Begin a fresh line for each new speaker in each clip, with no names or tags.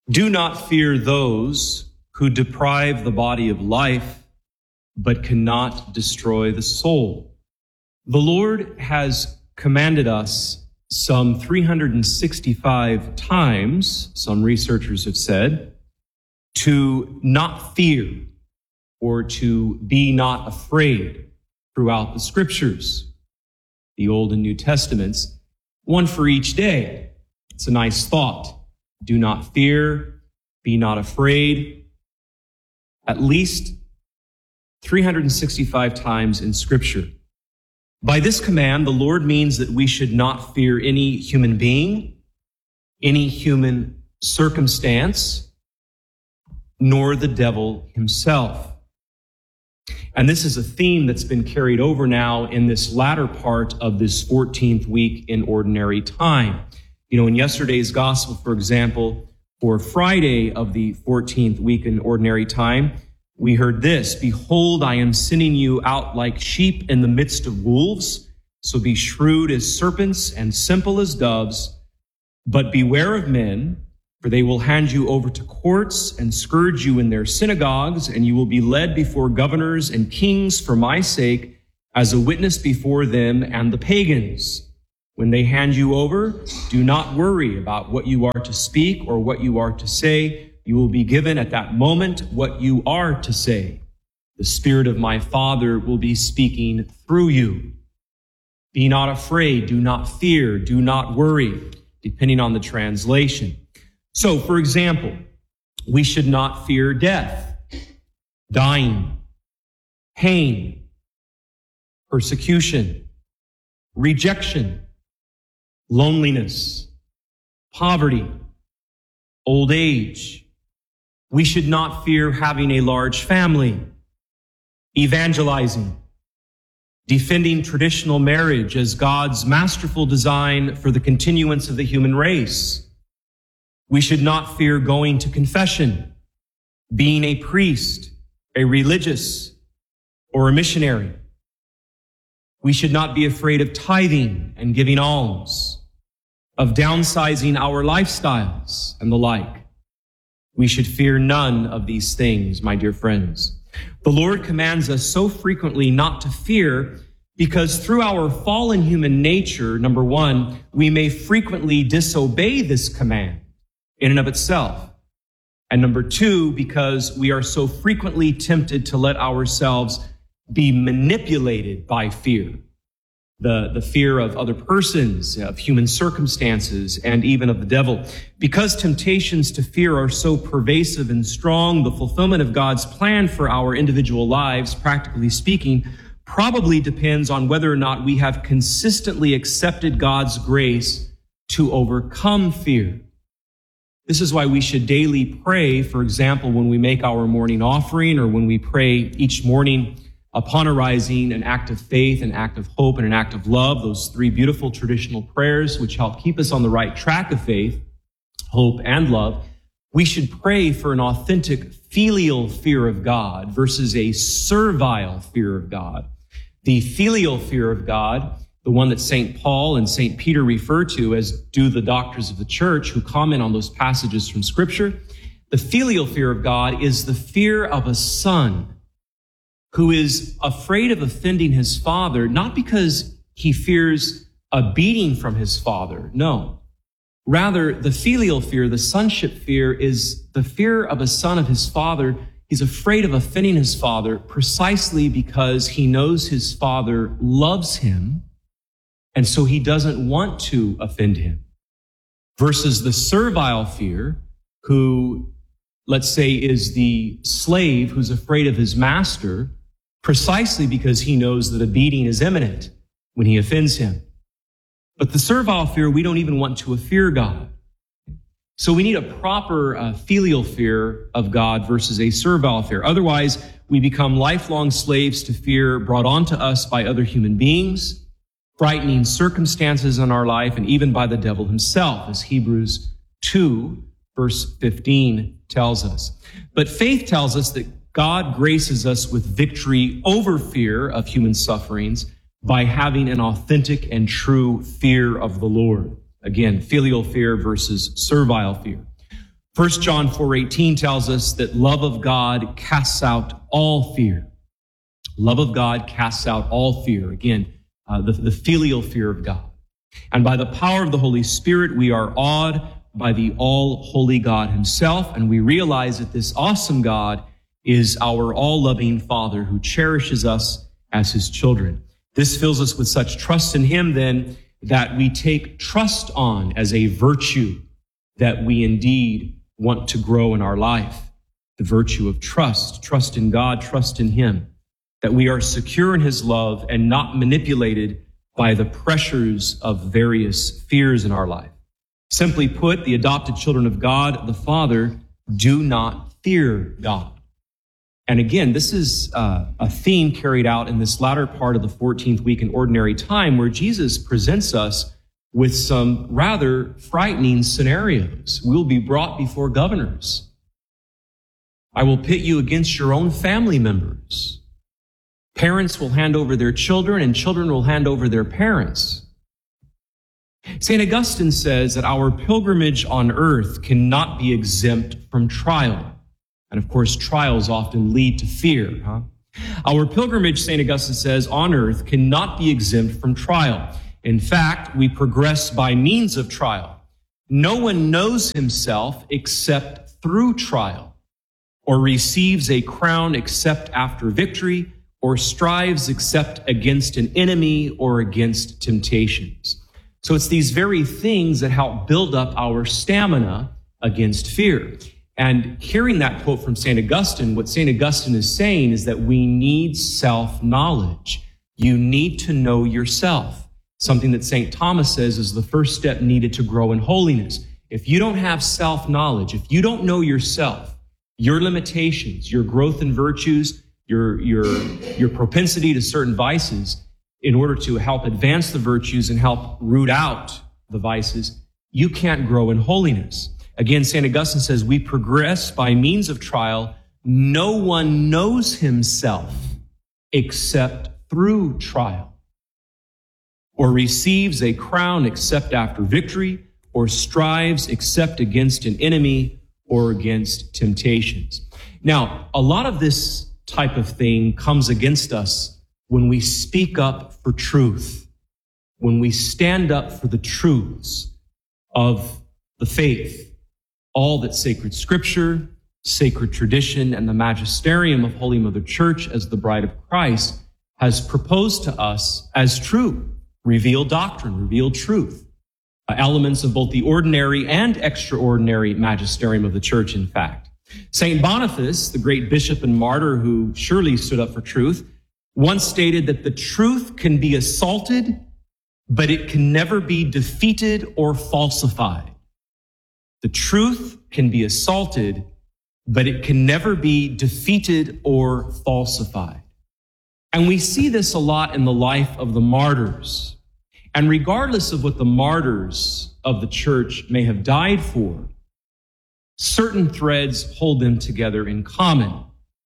Do not fear those who deprive the body of life, but cannot destroy the soul. The Lord has commanded us some 365 times, some researchers have said, to not fear or to be not afraid throughout the scriptures, the Old and New Testaments, one for each day. It's a nice thought. Do not fear, be not afraid. At least 365 times in Scripture. By this command, the Lord means that we should not fear any human being, any human circumstance, nor the devil himself. And this is a theme that's been carried over now in this latter part of this 14th week in ordinary time. You know, in yesterday's gospel, for example, for Friday of the 14th week in ordinary time, we heard this: "Behold, I am sending you out like sheep in the midst of wolves. So be shrewd as serpents and simple as doves. But beware of men, for they will hand you over to courts and scourge you in their synagogues, and you will be led before governors and kings for my sake, as a witness before them and the pagans. When they hand you over, do not worry about what you are to speak or what you are to say. You will be given at that moment what you are to say. The Spirit of my Father will be speaking through you. Be not afraid, do not fear, do not worry," depending on the translation. So, for example, we should not fear death, dying, pain, persecution, rejection, loneliness, poverty, old age. We should not fear having a large family, evangelizing, defending traditional marriage as God's masterful design for the continuance of the human race. We should not fear going to confession, being a priest, a religious, or a missionary. We should not be afraid of tithing and giving alms, of downsizing our lifestyles and the like. We should fear none of these things, my dear friends. The Lord commands us so frequently not to fear because through our fallen human nature, number one, we may frequently disobey this command in and of itself. And number two, because we are so frequently tempted to let ourselves be manipulated by fear. The fear of other persons, of human circumstances, and even of the devil. Because temptations to fear are so pervasive and strong, the fulfillment of God's plan for our individual lives, practically speaking, probably depends on whether or not we have consistently accepted God's grace to overcome fear. This is why we should daily pray, for example, when we make our morning offering or when we pray each morning upon arising, an act of faith, an act of hope, and an act of love, those three beautiful traditional prayers which help keep us on the right track of faith, hope, and love. We should pray for an authentic filial fear of God versus a servile fear of God. The filial fear of God, the one that St. Paul and St. Peter refer to, as do the doctors of the church who comment on those passages from Scripture. The filial fear of God is the fear of a son who is afraid of offending his father, not because he fears a beating from his father. No. Rather, the filial fear, the sonship fear, is the fear of a son of his father. He's afraid of offending his father precisely because he knows his father loves him, and so he doesn't want to offend him. Versus the servile fear, who, let's say, is the slave who's afraid of his master, precisely because he knows that a beating is imminent when he offends him. But the servile fear, we don't even want to fear God. So we need a proper filial fear of God versus a servile fear. Otherwise, we become lifelong slaves to fear brought on to us by other human beings, frightening circumstances in our life, and even by the devil himself, as Hebrews 2, verse 15 tells us. But faith tells us that God graces us with victory over fear of human sufferings by having an authentic and true fear of the Lord. Again, filial fear versus servile fear. 1 John 4:18 tells us that love of God casts out all fear. Love of God casts out all fear. Again, the filial fear of God. And by the power of the Holy Spirit, we are awed by the all-holy God himself, and we realize that this awesome God is our all-loving Father who cherishes us as his children. This fills us with such trust in him, then, that we take trust on as a virtue that we indeed want to grow in our life. The virtue of trust in God, trust in him, that we are secure in his love and not manipulated by the pressures of various fears in our life. Simply put, the adopted children of God, the Father, do not fear God. And again, this is a theme carried out in this latter part of the 14th week in ordinary time, where Jesus presents us with some rather frightening scenarios. We'll be brought before governors. I will pit you against your own family members. Parents will hand over their children, and children will hand over their parents. St. Augustine says that our pilgrimage on earth cannot be exempt from trial. And of course, trials often lead to fear. Our pilgrimage, St. Augustine says, on earth cannot be exempt from trial. In fact, we progress by means of trial. No one knows himself except through trial, or receives a crown except after victory, or strives except against an enemy or against temptations. So it's these very things that help build up our stamina against fear. And hearing that quote from St. Augustine, what St. Augustine is saying is that we need self-knowledge. You need to know yourself. Something that St. Thomas says is the first step needed to grow in holiness. If you don't have self-knowledge, if you don't know yourself, your limitations, your growth in virtues, your propensity to certain vices, in order to help advance the virtues and help root out the vices, you can't grow in holiness. Again, St. Augustine says, we progress by means of trial. No one knows himself except through trial, or receives a crown except after victory, or strives except against an enemy or against temptations. Now, a lot of this type of thing comes against us when we speak up for truth, when we stand up for the truths of the faith, all that sacred scripture, sacred tradition, and the magisterium of Holy Mother Church as the bride of Christ has proposed to us as true, revealed doctrine, revealed truth, elements of both the ordinary and extraordinary magisterium of the Church, in fact. St. Boniface, the great bishop and martyr who surely stood up for truth, once stated that the truth can be assaulted, but it can never be defeated or falsified. The truth can be assaulted, but it can never be defeated or falsified. And we see this a lot in the life of the martyrs. And regardless of what the martyrs of the church may have died for, certain threads hold them together in common.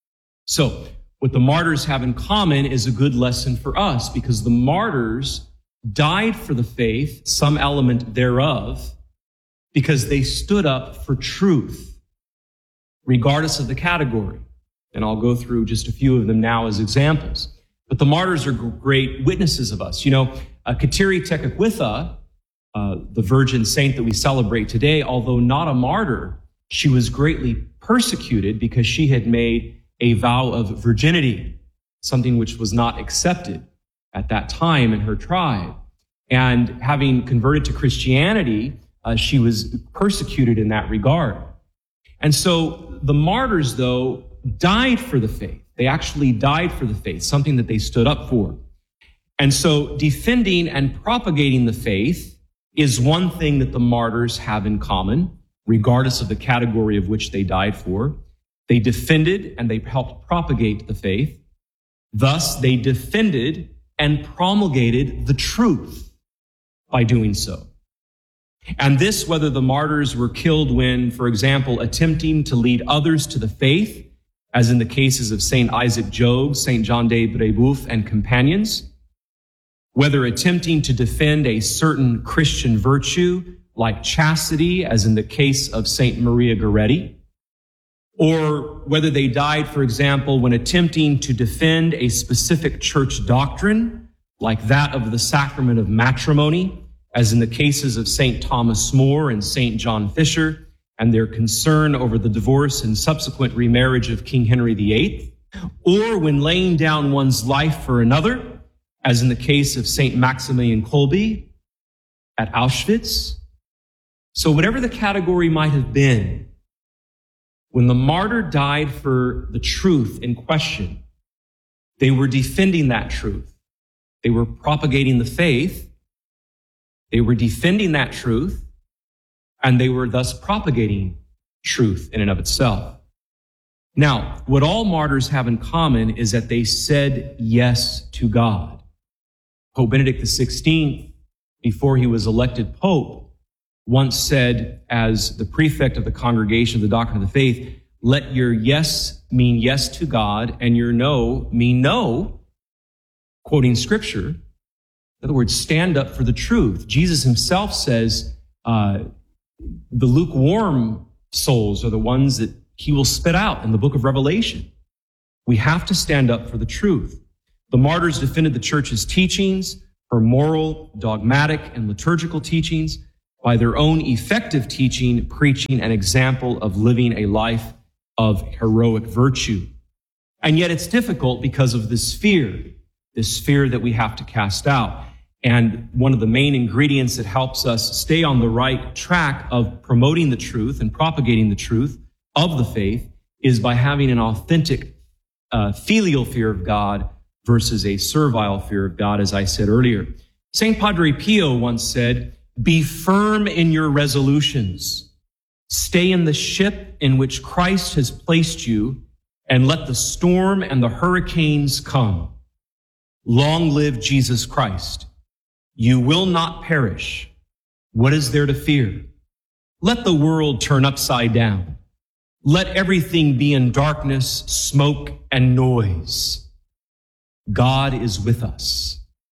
So, what the martyrs have in common is a good lesson for us, because the martyrs died for the faith, some element thereof, because they stood up for truth, regardless of the category. And I'll go through just a few of them now as examples. But the martyrs are great witnesses of us. You know, Kateri Tekakwitha, the virgin saint that we celebrate today, although not a martyr, she was greatly persecuted because she had made a vow of virginity, something which was not accepted at that time in her tribe. And having converted to Christianity, she was persecuted in that regard. And so the martyrs, though, died for the faith. They actually died for the faith, something that they stood up for. And so defending and propagating the faith is one thing that the martyrs have in common, regardless of the category of which they died for. They defended and they helped propagate the faith. Thus, they defended and promulgated the truth by doing so. And this, whether the martyrs were killed when, for example, attempting to lead others to the faith, as in the cases of St. Isaac Jogues, St. John de Brebeuf, and companions, whether attempting to defend a certain Christian virtue like chastity, as in the case of Saint Maria Goretti, or whether they died, for example, when attempting to defend a specific church doctrine, like that of the sacrament of matrimony, as in the cases of St. Thomas More and St. John Fisher, and their concern over the divorce and subsequent remarriage of King Henry VIII, or when laying down one's life for another, as in the case of St. Maximilian Kolbe at Auschwitz. So whatever the category might have been, when the martyr died for the truth in question, they were defending that truth. They were propagating the faith. They were defending that truth, and they were thus propagating truth in and of itself. Now, what all martyrs have in common is that they said yes to God. Pope Benedict XVI, before he was elected Pope, once said, as the prefect of the Congregation of the Doctrine of the Faith, let your yes mean yes to God and your no mean no, quoting Scripture. In other words, stand up for the truth. Jesus himself says, the lukewarm souls are the ones that he will spit out in the book of Revelation. We have to stand up for the truth. The martyrs defended the church's teachings, her moral, dogmatic, and liturgical teachings, by their own effective teaching, preaching, and example of living a life of heroic virtue. And yet it's difficult because of this fear that we have to cast out. And one of the main ingredients that helps us stay on the right track of promoting the truth and propagating the truth of the faith is by having an authentic filial fear of God versus a servile fear of God, as I said earlier. St. Padre Pio once said, be firm in your resolutions. Stay in the ship in which Christ has placed you, and let the storm and the hurricanes come. Long live Jesus Christ. You will not perish. What is there to fear? Let the world turn upside down. Let everything be in darkness, smoke, and noise. God is with us.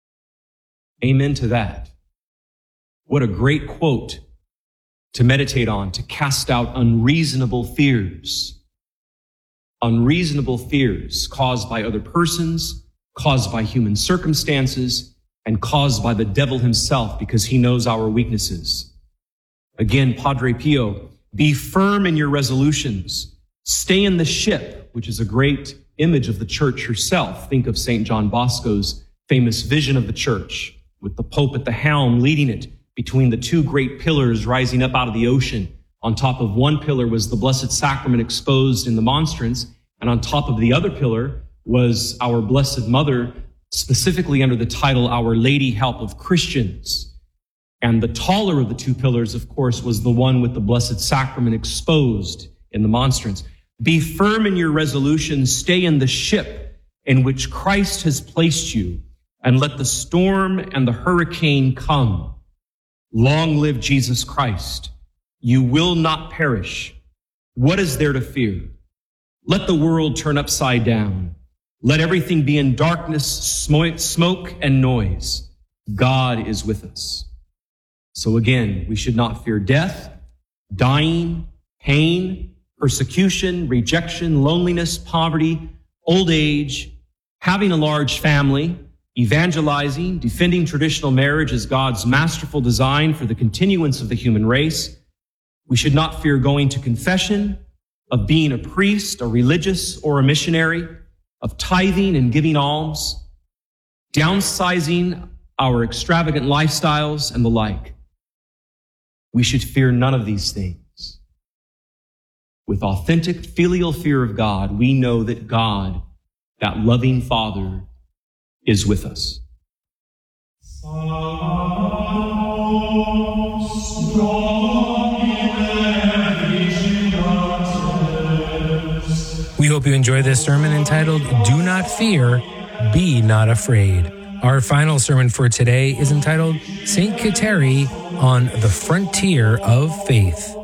Amen to that. What a great quote to meditate on, to cast out unreasonable fears. Unreasonable fears caused by other persons, caused by human circumstances, and caused by the devil himself because he knows our weaknesses. Again, Padre Pio, be firm in your resolutions. Stay in the ship, which is a great image of the church herself. Think of St. John Bosco's famous vision of the church with the Pope at the helm leading it between the two great pillars rising up out of the ocean. On top of one pillar was the Blessed Sacrament exposed in the monstrance, and on top of the other pillar was our Blessed Mother, specifically under the title Our Lady Help of Christians. And the taller of the two pillars, of course, was the one with the Blessed Sacrament exposed in the monstrance. Be firm in your resolution, stay in the ship in which Christ has placed you, and let the storm and the hurricane come. Long live Jesus Christ. You will not perish. What is there to fear? Let the world turn upside down. Let everything be in darkness, smoke, and noise. God is with us. So again, we should not fear death, dying, pain, persecution, rejection, loneliness, poverty, old age, having a large family, evangelizing, defending traditional marriage as God's masterful design for the continuance of the human race. We should not fear going to confession, of being a priest, a religious, or a missionary, of tithing and giving alms, downsizing our extravagant lifestyles, and the like. We should fear none of these things. With authentic filial fear of God, we know that God, that loving Father, is with us.
We hope you enjoy this sermon entitled, Do Not Fear, Be Not Afraid. Our final sermon for today is entitled, St. Kateri on the Frontier of Faith.